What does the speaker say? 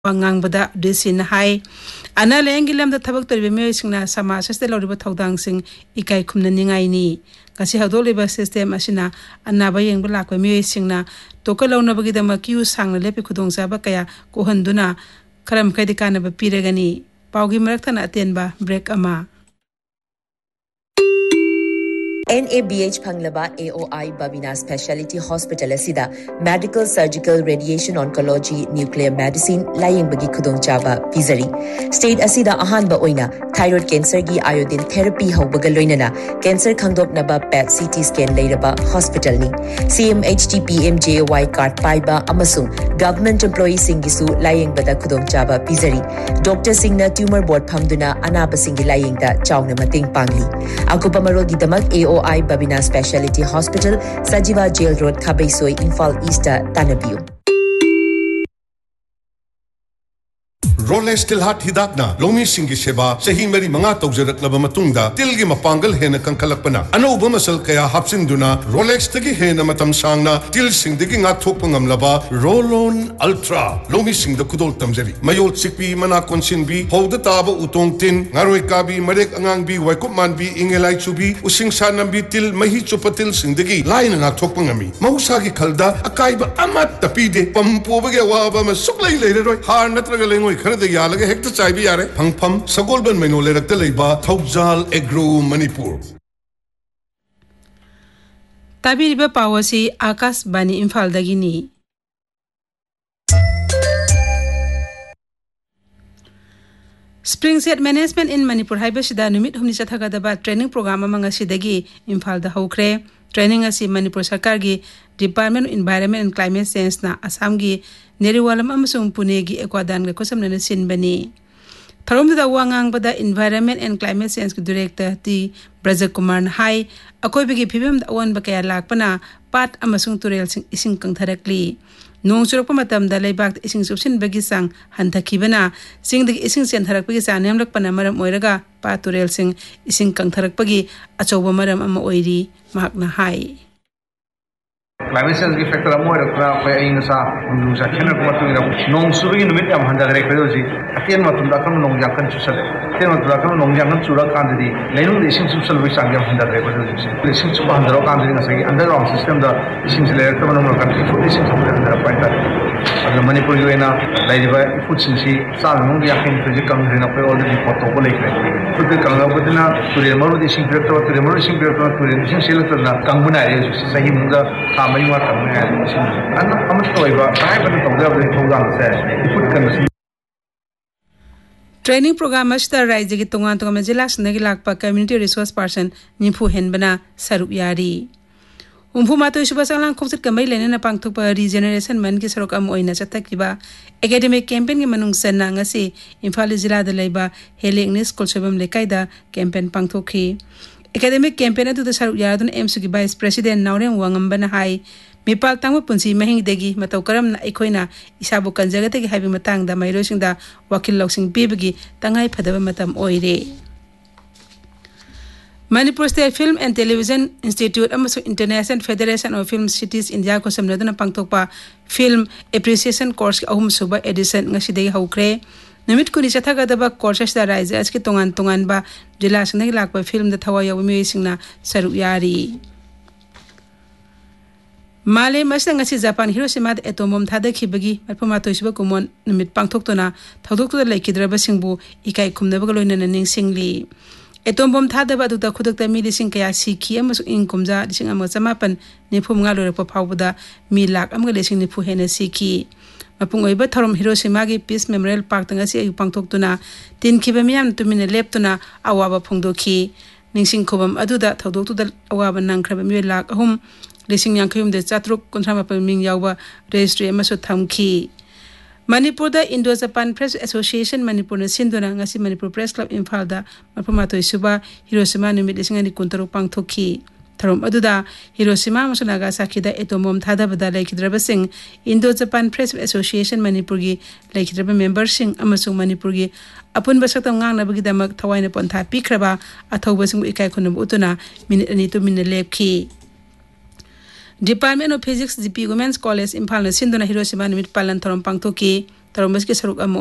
Wangangbada Disin Hai Ana Langilam the Tabak to be Singna Sama Sister Loriba Dancing Ikai Kumnaningaini Kasi Hadoliba system Asina Anabayang Black Singna Tokalo Nabagida Makiu sang Lepikudong Sabakaya Kohanduna Karam Kadikana Piregani Paugi Marakana Atenba Break Ama NABH Panglaba AOI Babina Specialty Hospital Asida Medical Surgical Radiation Oncology Nuclear Medicine Laying Bagi Kudong Chaba Pizari State Asida Ahanba Oina Thyroid Cancer Gi Iodine Therapy Haubaga Loinana Cancer Khangdop Naba PET CT Scan Layraba Hospital ni CMHT PMJY Card Paiba Amasung Government Employees Singisu Laying Bada Kudong Chaba Pizari Dr. Singna Tumor Board Phamduna Anaba Singi Laying Da Chawna Mating Pangli Angkupa Marol Gidamak AOI Babina Specialty Hospital, Sajiva Jail Road, Kabaisoi, Imphal East, Tanabiu. Rolex Tilhat Hidakna, Lomi Singi Seba, Sahi Mary Mangato Zerak Matunda, Tilgi Mapangal Hena Kankalakpana, Ano Bumasal Kaya Hapsinduna, Rolex Tigi Hena Matam Sangna, Til Sing digging at Topangam Laba, Rolon Ultra, Lomi Sing the Kudol Tamzeri, Mayol Sikpi, Manakon Sinbi, Hold the Taba Utong Tin, Narwekabi, Marek Angangbi, Waikupman bi, Ingelai Chubi, Using Sanambi Til, Mahichupatil Sindigi, Line and Atopangami, Mausagi Kalda, Akaiba Amat Tapide, Pampoga Waba, Suklay later, Harnatragaleng. The Yalaga Hector Chaibi Yare, Pangpam, Sagolban Menole Taleba, Taujal, Egro, Manipur. Tabiriba Pawasi, Akas Bani Imphal Dagini. Springset Management in Manipur Haibashida Numit Humnisathagadaba training program among Asidagi, Imphal the Hokre, training as Manipur Sakargi, Department of Environment and Climate Science na Assamgi, Neriwalam Amasung Punegi Ekwadan Kosam Sin Bani. Tarum the Wangang Bada Environment and Climate Science Director T. Braza Kumar Hai, Akobigi Pibim the one Bakaya Lakpana, Pat Amasung Turel Ising Kangtarakli. Nung Surapamatam the Laybak Ising Subsin Bagisang, Hanta Kibana, sing the Ising Santarakpagisa, Namlak Panamaram Oiraga, Pat Turel Sing, Ising Kangtarakpagi, Achobamaram Ama Oiri, Magna Hai. Climate change की factor Amo रखना कोई ऐन सा उनसा खेलने को मतलब इधर नोंग सुबह की निमित्त हम हंडा करे करो जी अकेन मतलब दाखल नोंग जाकर चुसल अकेन मतलब दाखल नोंग जाकर चुरा कांड दी लेकिन देशिंग चुसल भी सांगे हम हंडा करे करो जी देशिंग चुपा हंडा रो कांड दी ना सही अंडरग्राउंड सिस्टम दा देशिंग से लेकर तो नोंग कांड की फुट देशिंग चुपा हंडा पाइंटा अगर मणिपुर जो है ना लाइव फुट सिंसी साल नोंग जाकर प्रोजेक्ट कम रहना पे ऑलरेडी फोटो को लेकर फुट के कंगा बदना तुरे मरो देशिंग प्रेक्टर तुरे मरो देशिंग प्रेक्टर तुरे देशिंग सेल करना कंगुना है जो सही मुंगा कामरी मार करना है Training program Ashta Raiji ki Tungan Tunga Majilak Nagi Lakpa Community Resource Person Nipu Henbana Sarup Yari. Mato Shubasalang Kopsit Kamay Lena Pangtupa Regeneration Manki Sarokam Oina Chatakiba Academic Campaign Manung Senangasi Imphal Zila de Leba Heling Nis Kolshabam Lekaida Campaign Pangtoki. Academic campaign to the Sarup Yardon Msuki Vice President Nauren Wangambana Hai. Mipal tangwa punsi mahing degi matau karam na ikoina isabu kanjagategi habi matang da mairosing da wakil loksing bibagi tangai phadaba matam oire. Manipur State Film and Television Institute amaso International Federation of Film Cities India ko samnaduna pangtokpa Film Appreciation Course ahum suba edition ngasidegi haukre. Namit kuni chathagadaba courses da raise aski tongan ba jila sinagi lakpa film da thawaya umising na saru yari. Male masang ngasi Japan Hiroshima de atom thadaki bagi marpamato isba kumon numit pangthoktona thodokto laikidraba singbu ikai khumnaba loina naning singli atom bom thadaba du ta khudakta mi lising kaya sikhi amasu inkumja lising amachamapan nifum nga lore phawbuda mi lak amga lising nifu hena sikhi mapung oiba thorom Hiroshima gi Peace Memorial Park tangasi ayu pangthoktona tin khiba miyam tumine leptuna awaba phongdokhi ningsing khobam aduda thodoktu dal awaba nangkraba mi lak ahum Lising yang kayum de chatruk kontrama paming yawa registry amaso thamki Manipur da Indo-Japan Press Association Manipur na sinduna ngasi Manipur Press Club Imphal da mapamato isuba Hiroshima numit lising ani kuntaruk pangthoki tharom aduda Hiroshima amaso Nagasaki da atom thada bada laikidraba sing Indo-Japan Press Association Manipur gi laikidraba member sing amaso Manipur gi apun basaktam ngang nabagi damak thawaina pontha pikraba athauba sing ikai khunum utuna minute ani to minute lepki Department of Physics DP Women's College Imphal na sinduna Hiroshima numit palan thorom pangthoki तरमस के सरुक